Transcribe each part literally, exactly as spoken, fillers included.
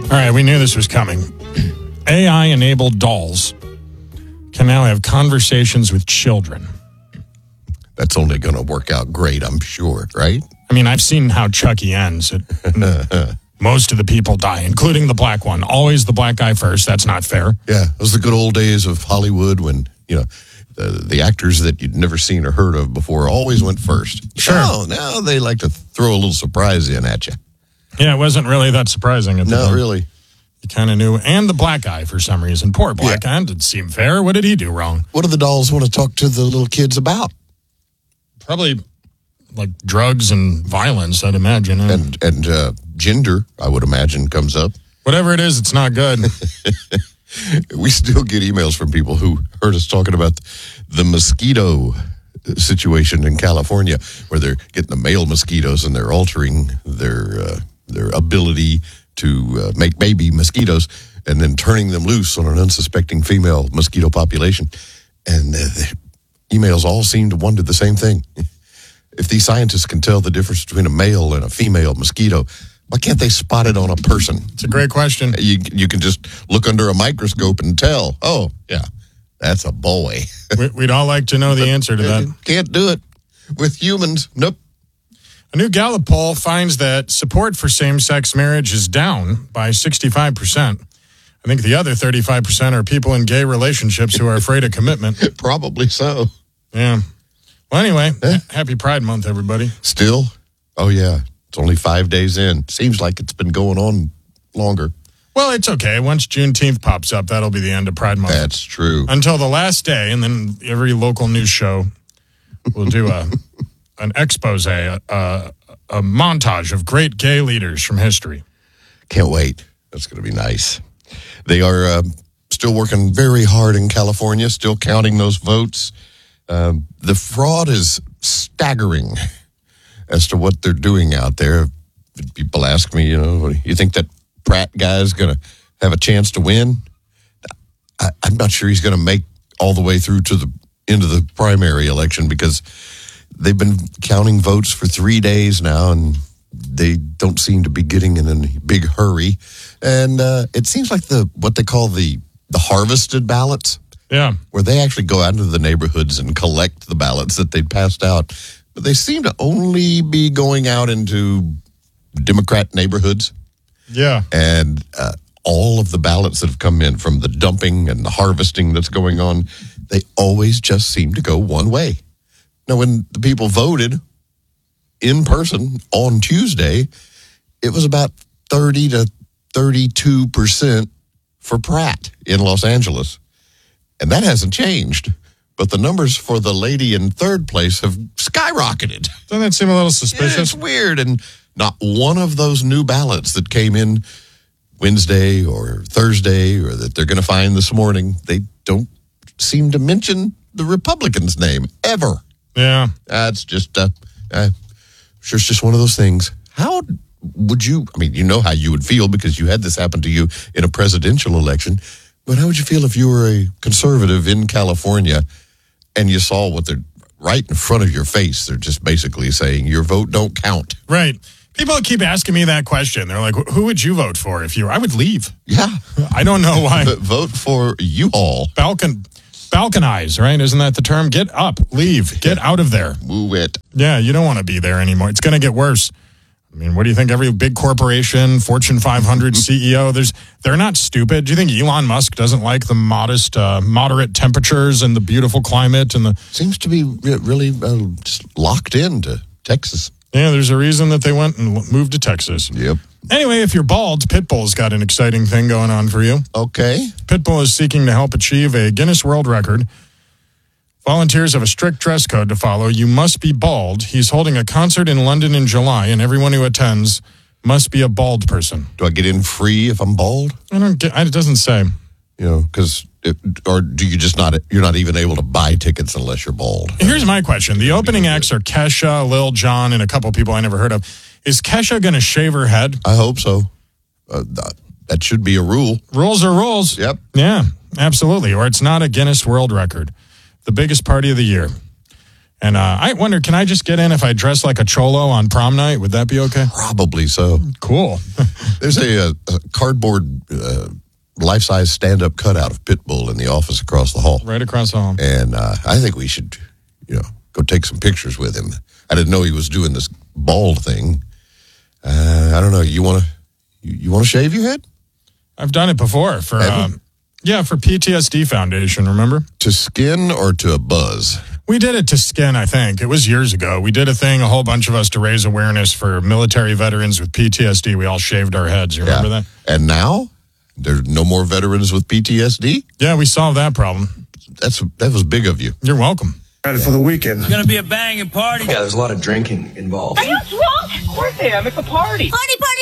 All right, we knew this was coming. A I-enabled dolls can now have conversations with children. That's only going to work out great, I'm sure, right? I mean, I've seen how Chucky ends. It, most of the people die, including the black one. Always the black guy first. That's not fair. Yeah, those are the good old days of Hollywood when, you know, the, the actors that you'd never seen or heard of before always went first. Sure. Now, now they like to throw a little surprise in at you. Yeah, it wasn't really that surprising. At the No, time. really. You kind of knew. And the black guy, for some reason. Poor black guy. Didn't seem fair. What did he do wrong? What do the dolls want to talk to the little kids about? Probably like drugs and violence, I'd imagine. And and uh, gender, I would imagine, comes up. Whatever it is, it's not good. We still get emails from people who heard us talking about the mosquito situation in California, where they're getting the male mosquitoes and they're altering their uh, their ability to uh, make baby mosquitoes and then turning them loose on an unsuspecting female mosquito population. And uh, the emails all seem to wonder the same thing. If these scientists can tell the difference between a male and a female mosquito, why can't they spot it on a person? It's a great question. You you can just look under a microscope and tell, oh, yeah, that's a boy. We'd all like to know the answer to that. Can't do it with humans. Nope. A new Gallup poll finds that support for same-sex marriage is down by sixty-five percent. I think the other thirty-five percent are people in gay relationships who are afraid of commitment. Probably so. Yeah. Well, anyway, eh? Happy Pride Month, everybody. Still? Oh, yeah. It's only five days in. Seems like it's been going on longer. Well, it's okay. Once Juneteenth pops up, that'll be the end of Pride Month. That's true. Until the last day, and then every local news show will do a an expose, a, a, a montage of great gay leaders from history. Can't wait. That's going to be nice. They are uh, still working very hard in California, still counting those votes. Um, the fraud is staggering as to what they're doing out there. People ask me, you know, you think that Pratt guy is going to have a chance to win? I, I'm not sure he's going to make all the way through to the end of the primary election because they've been counting votes for three days now, and they don't seem to be getting in a big hurry. And uh, it seems like the what they call the the harvested ballots, yeah, where they actually go out into the neighborhoods and collect the ballots that they'd passed out. But they seem to only be going out into Democrat neighborhoods. Yeah. And uh, all of the ballots that have come in from the dumping and the harvesting that's going on, they always just seem to go one way. Now, when the people voted in person on Tuesday, it was about thirty to thirty-two percent for Pratt in Los Angeles. And that hasn't changed. But the numbers for the lady in third place have skyrocketed. Doesn't that seem a little suspicious? Yeah, it's weird. And not one of those new ballots that came in Wednesday or Thursday or that they're going to find this morning, they don't seem to mention the Republican's name ever. Yeah. That's just, uh, uh, sure, it's just one of those things. How would you, I mean, you know how you would feel because you had this happen to you in a presidential election, but how would you feel if you were a conservative in California and you saw what they're right in front of your face? They're just basically saying your vote don't count. Right. People keep asking me that question. They're like, who would you vote for if you were? I would leave. Yeah. I don't know why. Vote for you all. Balcon, balconize, right? Isn't that the term? Get up, leave, get out of there. Move it. Yeah, you don't want to be there anymore. It's going to get worse. I mean, what do you think? Every big corporation, Fortune five hundred C E O, there's they're not stupid. Do you think Elon Musk doesn't like the modest, uh, moderate temperatures and the beautiful climate and the seems to be really uh, just locked into Texas? Yeah, there's a reason that they went and moved to Texas. Yep. Anyway, if you're bald, Pitbull's got an exciting thing going on for you. Okay. Pitbull is seeking to help achieve a Guinness World Record. Volunteers have a strict dress code to follow. You must be bald. He's holding a concert in London in July, and everyone who attends must be a bald person. Do I get in free if I'm bald? I don't get. It doesn't say. You know, because or do you just not? You're not even able to buy tickets unless you're bald. Here's my question: the opening acts are Kesha, Lil Jon, and a couple people I never heard of. Is Kesha going to shave her head? I hope so. Uh, that, that should be a rule. Rules are rules. Yep. Yeah, absolutely. Or it's not a Guinness World Record. The biggest party of the year. And uh, I wonder, can I just get in if I dress like a cholo on prom night? Would that be okay? Probably so. Cool. There's a, a cardboard uh, life-size stand-up cutout of Pitbull in the office across the hall. Right across the hall. And uh, I think we should, you know, go take some pictures with him. I didn't know he was doing this bald thing. Uh, I don't know. You want to you, you want to shave your head? I've done it before for um, yeah for P T S D Foundation. Remember? To skin or to a buzz? We did it to skin. I think it was years ago. We did a thing, a whole bunch of us, to raise awareness for military veterans with P T S D. We all shaved our heads. You remember yeah. that? And now there's no more veterans with P T S D? Yeah, we solved that problem. That's that was big of you. You're welcome. Ready for the weekend. It's going to be a banging party. Yeah, there's a lot of drinking involved. Are you drunk? Of course I am. It's a party. Party, party,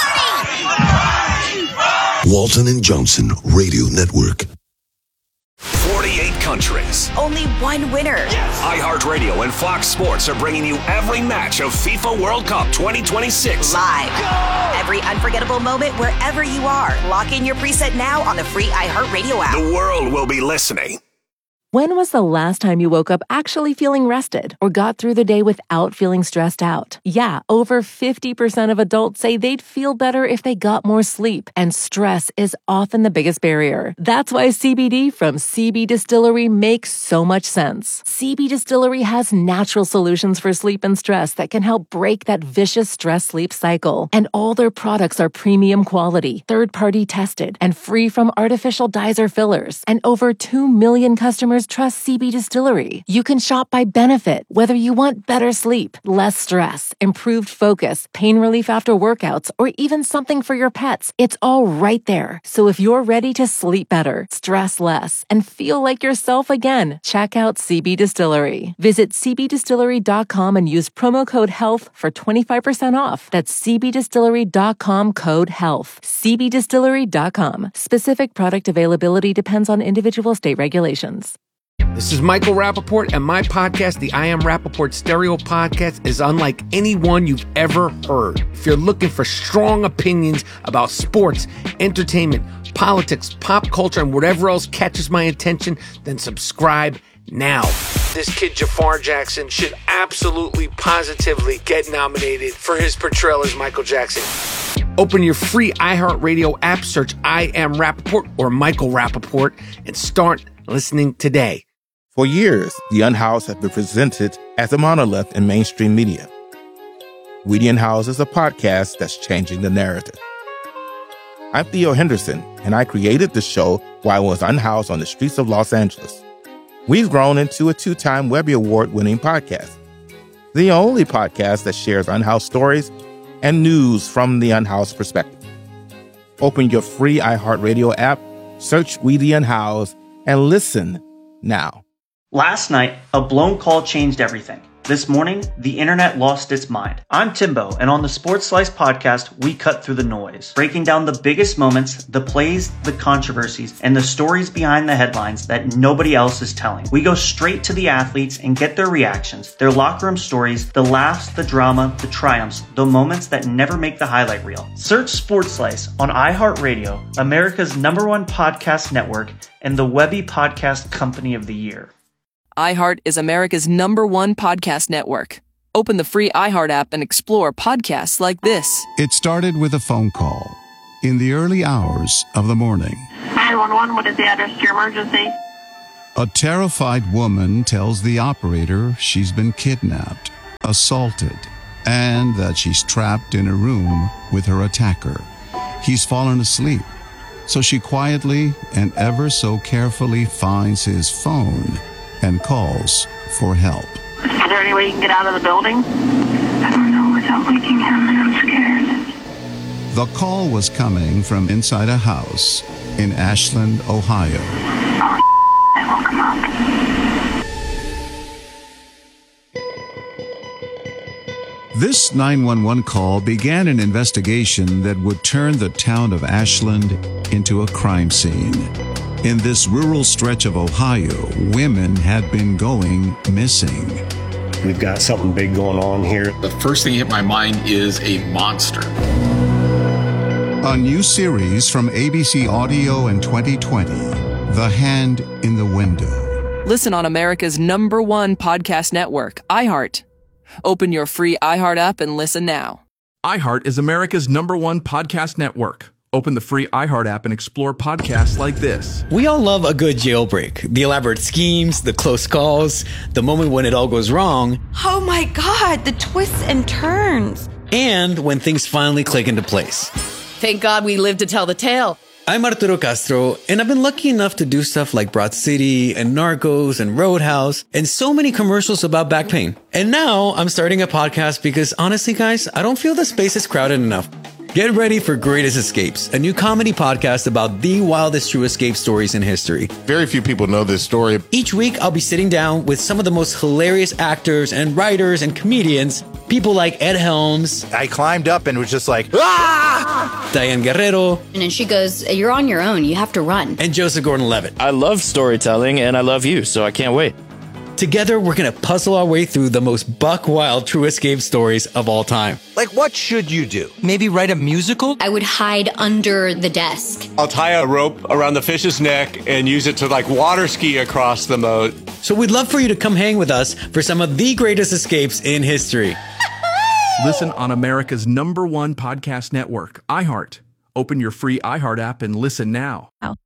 party, party! Walton and Johnson Radio Network. forty-eight countries. Only one winner. Yes. iHeartRadio and Fox Sports are bringing you every match of FIFA World Cup twenty twenty-six. Live. Go! Every unforgettable moment wherever you are. Lock in your preset now on the free iHeartRadio app. The world will be listening. When was the last time you woke up actually feeling rested or got through the day without feeling stressed out? Yeah, over fifty percent of adults say they'd feel better if they got more sleep, and stress is often the biggest barrier. That's why C B D from C B Distillery makes so much sense. C B Distillery has natural solutions for sleep and stress that can help break that vicious stress-sleep cycle. And all their products are premium quality, third-party tested, and free from artificial dyes or fillers. And over two million customers trust C B Distillery. You can shop by benefit, whether you want better sleep, less stress, improved focus, pain relief after workouts, or even something for your pets. It's all right there. So if you're ready to sleep better, stress less, and feel like yourself again, check out C B Distillery. Visit c b distillery dot com and use promo code HEALTH for twenty-five percent off. That's c b distillery dot com code HEALTH. c b distillery dot com. Specific product availability depends on individual state regulations. This is Michael Rappaport, and my podcast, the I Am Rappaport Stereo Podcast, is unlike any one you've ever heard. If you're looking for strong opinions about sports, entertainment, politics, pop culture, and whatever else catches my attention, then subscribe now. This kid, Jafar Jackson, should absolutely, positively get nominated for his portrayal as Michael Jackson. Open your free iHeartRadio app, search I Am Rappaport or Michael Rappaport, and start listening today. For years, The Unhoused have been presented as a monolith in mainstream media. We The Unhoused is a podcast that's changing the narrative. I'm Theo Henderson, and I created the show while I was unhoused on the streets of Los Angeles. We've grown into a two-time Webby Award-winning podcast, the only podcast that shares unhoused stories and news from the unhoused perspective. Open your free iHeartRadio app, search We The Unhoused, and listen now. Last night, a blown call changed everything. This morning, the internet lost its mind. I'm Timbo, and on the Sports Slice podcast, we cut through the noise, breaking down the biggest moments, the plays, the controversies, and the stories behind the headlines that nobody else is telling. We go straight to the athletes and get their reactions, their locker room stories, the laughs, the drama, the triumphs, the moments that never make the highlight reel. Search Sports Slice on iHeartRadio, America's number one podcast network, and the Webby Podcast Company of the Year. iHeart is America's number one podcast network. Open the free iHeart app and explore podcasts like this. It started with a phone call in the early hours of the morning. nine one one, what is the address to your emergency? A terrified woman tells the operator she's been kidnapped, assaulted, and that she's trapped in a room with her attacker. He's fallen asleep, so she quietly and ever so carefully finds his phone and calls for help. Is there any way you can get out of the building? I don't know without waking him, and I'm scared. The call was coming from inside a house in Ashland, Ohio. Oh, I woke him up. This nine one one call began an investigation that would turn the town of Ashland into a crime scene. In this rural stretch of Ohio, women had been going missing. We've got something big going on here. The first thing that hit my mind is a monster. A new series from A B C Audio in twenty twenty, The Hand in the Window. Listen on America's number one podcast network, iHeart. Open your free iHeart app and listen now. iHeart is America's number one podcast network. Open the free iHeart app and explore podcasts like this. We all love a good jailbreak. The elaborate schemes, the close calls, the moment when it all goes wrong. Oh my God, the twists and turns. And when things finally click into place. Thank God we lived to tell the tale. I'm Arturo Castro, and I've been lucky enough to do stuff like Broad City and Narcos and Roadhouse and so many commercials about back pain. And now I'm starting a podcast because honestly, guys, I don't feel the space is crowded enough. Get ready for Greatest Escapes, a new comedy podcast about the wildest true escape stories in history. Very few people know this story. Each week, I'll be sitting down with some of the most hilarious actors and writers and comedians. People like Ed Helms. I climbed up and was just like, ah! Diane Guerrero. And then she goes, you're on your own. You have to run. And Joseph Gordon-Levitt. I love storytelling and I love you, so I can't wait. Together, we're going to puzzle our way through the most buck-wild true escape stories of all time. Like, what should you do? Maybe write a musical? I would hide under the desk. I'll tie a rope around the fish's neck and use it to, like, water ski across the moat. So we'd love for you to come hang with us for some of the greatest escapes in history. Listen on America's number one podcast network, iHeart. Open your free iHeart app and listen now. Wow.